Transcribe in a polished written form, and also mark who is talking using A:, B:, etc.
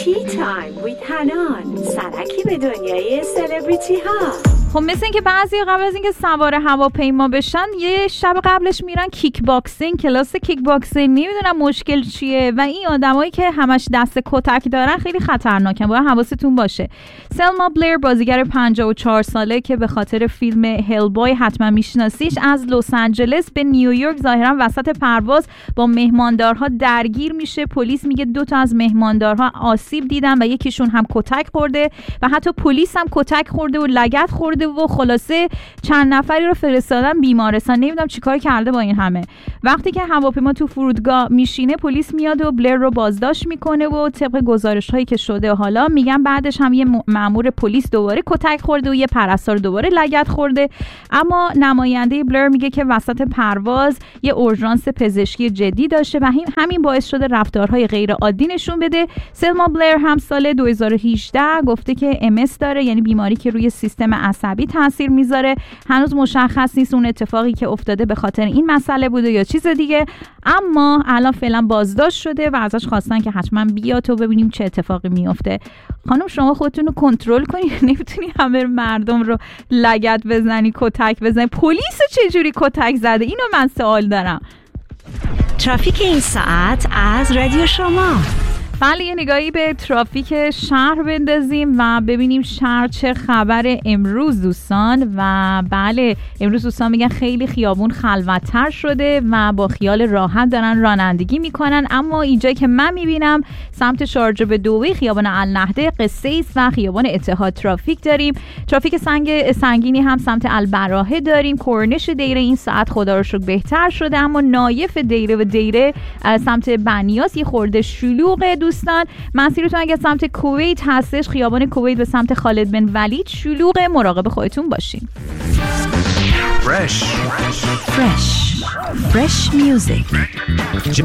A: تی تایم ویت حنان، سرکی به دنیای سلبریتی ها.
B: خب مثل اینکه بعضی قبل از اینکه سوار هواپیما بشن یه شب قبلش میرن کیک باکسینگ، کلاس کیک باکسینگ. نمیدونم مشکل چیه و این آدمایی که همش دست کتک دارن خیلی خطرناکن، باید حواستون باشه. سلما بلیر بازیگر 54 ساله که به خاطر فیلم هلبای حتما میشناسیش، از لس آنجلس به نیویورک ظاهرا وسط پرواز با مهماندارها درگیر میشه. پلیس میگه 2 تا از مهماندارها آسیب دیدن و یکیشون هم کتک خورده و حتی پلیس هم کتک خورده و لگد خورده و خلاصه چند نفری رو فرستادن بیمارستان. نمیدونم چیکار کرده با این همه. وقتی که هواپیما تو فرودگاه میشینه پلیس میاد و بلر رو بازداشت میکنه و طبق گزارش هایی که شده حالا میگن بعدش هم یه مأمور پلیس دوباره کتک خورده و یه پرستار دوباره لگد خورده. اما نماینده بلر میگه که وسط پرواز یه اورژانس پزشکی جدی داشته و همین باعث شده رفتارهای غیر عادی نشون بده. سلما بلر هم سال 2018 گفته که MS داره، یعنی بیماری که روی سیستم عصبی تاثیر میذاره. هنوز مشخص نیست اون اتفاقی که افتاده به خاطر این مسئله بوده یا چیز دیگه، اما الان فعلا بازداشت شده و ازش خواستن که حتما بیا تو ببینیم چه اتفاقی میفته. خانم شما خودتون رو کنترل کنید، نمیتونی همه مردم رو لگد بزنی، کتک بزنی. پلیس چجوری کتک زده؟ اینو من سوال دارم.
A: ترافیک این ساعت از رادیو شما.
B: بله یه نگاهی به ترافیک شهر بندازیم و ببینیم شهر چه خبر امروز دوستان. و بله امروز دوستان میگن خیلی خیابون خلوت‌تر شده و با خیال راحت دارن رانندگی میکنن، اما اینجایی که من میبینم سمت شارجه به دوی، خیابان النهده، قصه ایست و خیابان اتحاد ترافیک داریم. ترافیک سنگینی هم سمت البراهه داریم. کورنش دیره این ساعت خدا رو شکر بهتر شده، اما نایف دیره و دیره سمت بنیاس یه خورده شلوغه دوستان. مسیرتون اگه سمت کویت هستش، خیابان کویت به سمت خالد بن ولید شلوغه، مراقب خودتون باشین.
A: Fresh music.